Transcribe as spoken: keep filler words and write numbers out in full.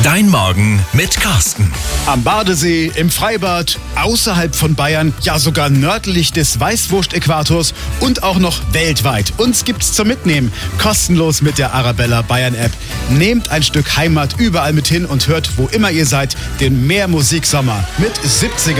Dein Morgen mit Carsten. Am Badesee, im Freibad, außerhalb von Bayern, ja sogar nördlich des Weißwurst-Äquators und auch noch weltweit. Uns gibt's zum Mitnehmen, kostenlos mit der Arabella Bayern App. Nehmt ein Stück Heimat überall mit hin und hört, wo immer ihr seid, den Mehr Musik Sommer mit siebziger